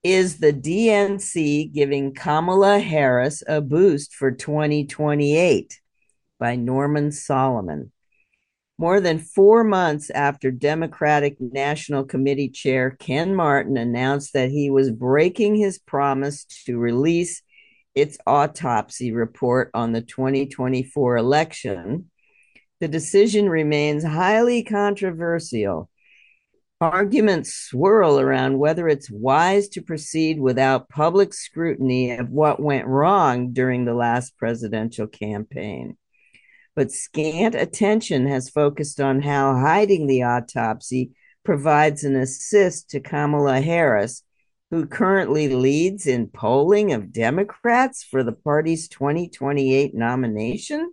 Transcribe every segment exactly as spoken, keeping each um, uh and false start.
Is the D N C giving Kamala Harris a boost for twenty twenty-eight? By Norman Solomon. More than four months after Democratic National Committee Chair Ken Martin announced that he was breaking his promise to release its autopsy report on the twenty twenty-four election, the decision remains highly controversial. Arguments swirl around whether it's wise to proceed without public scrutiny of what went wrong during the last presidential campaign. But scant attention has focused on how hiding the autopsy provides an assist to Kamala Harris, who currently leads in polling of Democrats for the party's twenty twenty-eight nomination.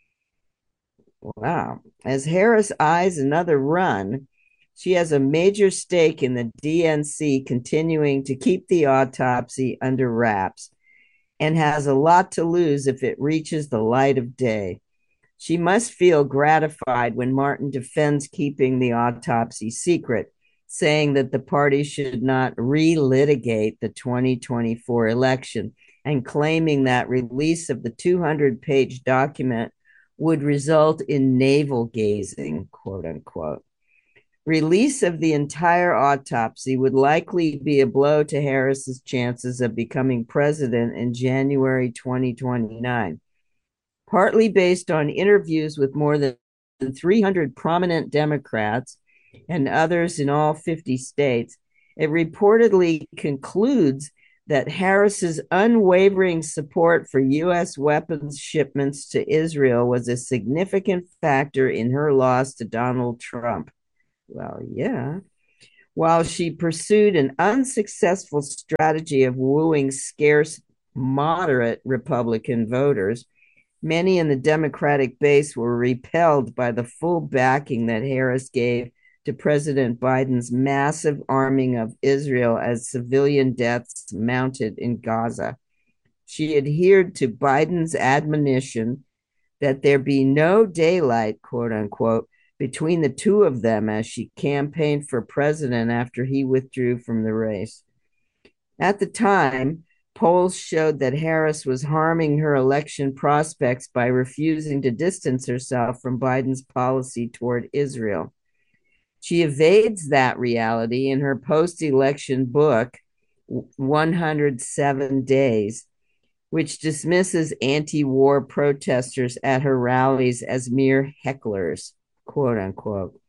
Wow. As Harris eyes another run, she has a major stake in the D N C continuing to keep the autopsy under wraps and has a lot to lose if it reaches the light of day. She must feel gratified when Martin defends keeping the autopsy secret, saying that the party should not relitigate the twenty twenty-four election and claiming that release of the two hundred page document would result in navel gazing, quote unquote. Release of the entire autopsy would likely be a blow to Harris's chances of becoming president in January twenty twenty-nine. Partly based on interviews with more than three hundred prominent Democrats and others in all fifty states, it reportedly concludes that Harris's unwavering support for U S weapons shipments to Israel was a significant factor in her loss to Donald Trump. Well, yeah. While she pursued an unsuccessful strategy of wooing scarce moderate Republican voters, many in the Democratic base were repelled by the full backing that Harris gave to President Biden's massive arming of Israel as civilian deaths mounted in Gaza. She adhered to Biden's admonition that there be no daylight, quote unquote, between the two of them as she campaigned for president after he withdrew from the race. At the time, polls showed that Harris was harming her election prospects by refusing to distance herself from Biden's policy toward Israel. She evades that reality in her post-election book, one hundred seven days, which dismisses anti-war protesters at her rallies as mere hecklers, quote unquote.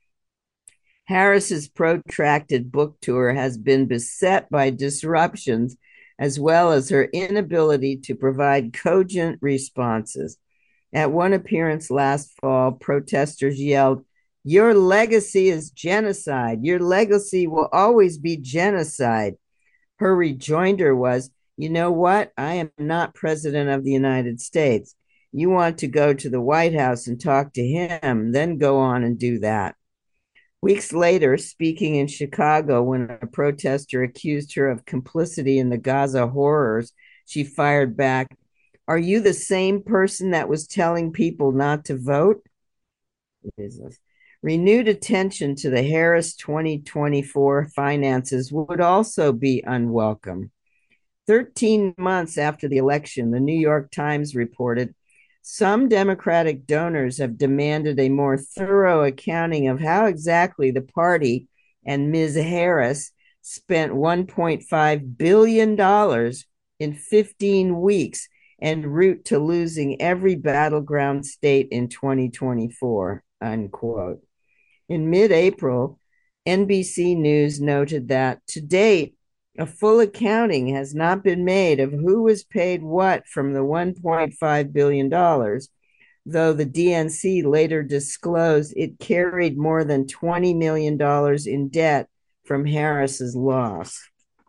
Harris's protracted book tour has been beset by disruptions as well as her inability to provide cogent responses. At one appearance last fall, protesters yelled, "Your legacy is genocide. Your legacy will always be genocide." Her rejoinder was, "You know what? I am not president of the United States. You want to go to the White House and talk to him, then go on and do that." Weeks later, speaking in Chicago when a protester accused her of complicity in the Gaza horrors, she fired back, "Are you the same person that was telling people not to vote?" Business. Renewed attention to the Harris twenty twenty-four finances would also be unwelcome. thirteen months after the election, the New York Times reported, some Democratic donors have demanded a more thorough accounting of how exactly the party and Miz Harris spent one point five billion dollars in fifteen weeks en route to losing every battleground state in twenty twenty-four, unquote. In mid-April, N B C News noted that to date, a full accounting has not been made of who was paid what from the one point five billion dollars, though the D N C later disclosed it carried more than twenty million dollars in debt from Harris's loss.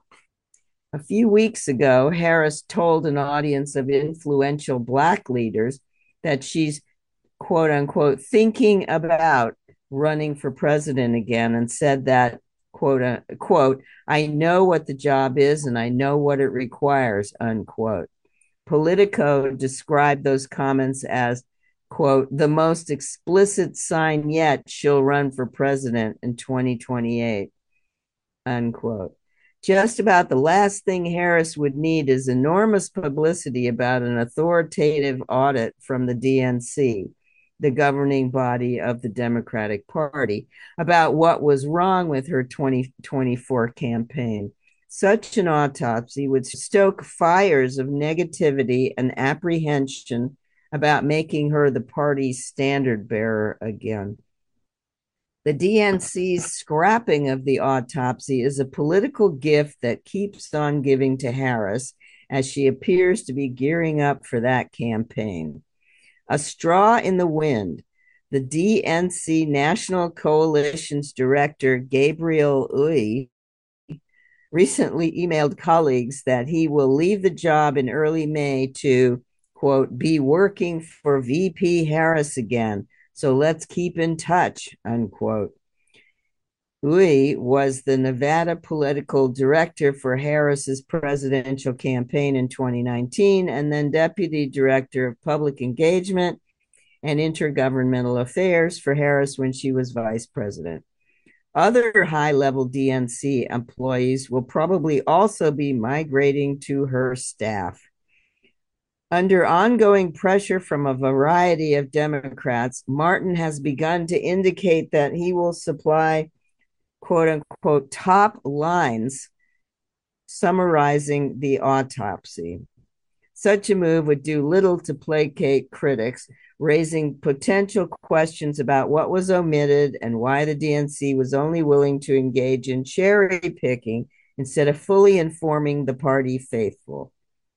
A few weeks ago, Harris told an audience of influential Black leaders that she's, quote unquote, thinking about running for president again, and said that, quote unquote, "I know what the job is and I know what it requires," unquote. Politico described those comments as, quote, "the most explicit sign yet she'll run for president in twenty twenty-eight," unquote. Just about the last thing Harris would need is enormous publicity about an authoritative audit from the D N C, the governing body of the Democratic Party, about what was wrong with her twenty twenty-four campaign. Such an autopsy would stoke fires of negativity and apprehension about making her the party's standard bearer again. The D N C's scrapping of the autopsy is a political gift that keeps on giving to Harris as she appears to be gearing up for that campaign. A straw in the wind. The D N C National Coalition's director, Gabriel Uy, recently emailed colleagues that he will leave the job in early May to, quote, be working for V P Harris again. So let's keep in touch, unquote. Uy was the Nevada political director for Harris's presidential campaign in twenty nineteen and then deputy director of public engagement and intergovernmental affairs for Harris when she was vice president. Other high-level D N C employees will probably also be migrating to her staff. Under ongoing pressure from a variety of Democrats, Martin has begun to indicate that he will supply, quote unquote, top lines summarizing the autopsy. Such a move would do little to placate critics, raising potential questions about what was omitted and why the D N C was only willing to engage in cherry picking instead of fully informing the party faithful.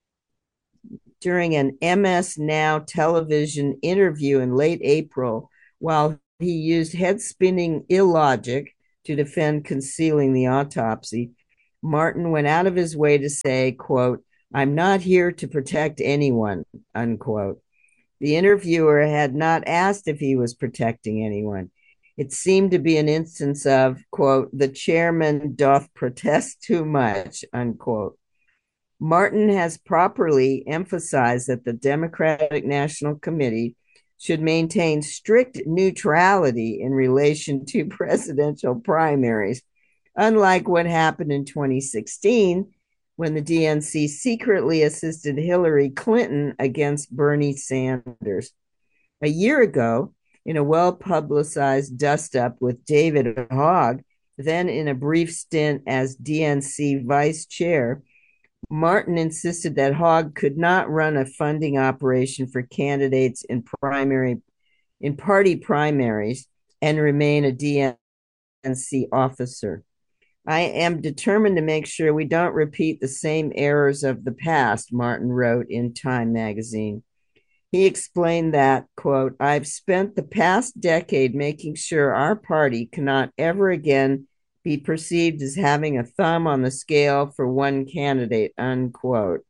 During an M S Now television interview in late April, while he used head-spinning illogic to defend concealing the autopsy, Martin went out of his way to say, quote, I'm not here to protect anyone, unquote. The interviewer had not asked if he was protecting anyone. It seemed to be an instance of, quote, the chairman doth protest too much, unquote. Martin has properly emphasized that the Democratic National Committee should maintain strict neutrality in relation to presidential primaries, unlike what happened in twenty sixteen when the D N C secretly assisted Hillary Clinton against Bernie Sanders. A year ago, in a well-publicized dust-up with David Hogg, then in a brief stint as D N C vice chair, Martin insisted that Hogg could not run a funding operation for candidates in primary in party primaries and remain a D N C officer. I am determined to make sure we don't repeat the same errors of the past, Martin wrote in Time magazine. He explained that, quote, I've spent the past decade making sure our party cannot ever again be perceived as having a thumb on the scale for one candidate, unquote.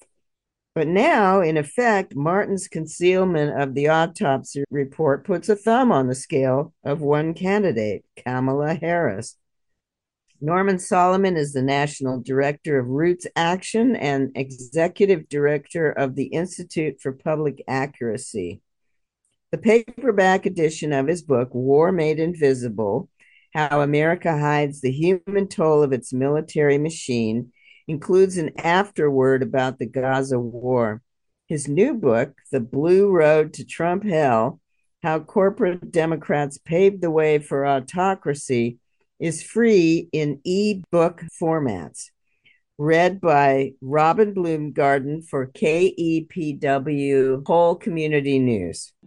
But now, in effect, Martin's concealment of the autopsy report puts a thumb on the scale of one candidate, Kamala Harris. Norman Solomon is the National Director of Roots Action and Executive Director of the Institute for Public Accuracy. The paperback edition of his book, War Made Invisible, How America Hides the Human Toll of Its Military Machine, includes an afterword about the Gaza war. His new book, The Blue Road to Trump Hell, How Corporate Democrats Paved the Way for Autocracy, is free in e-book formats. Read by Robin Bloomgarden for K E P W Whole Community News.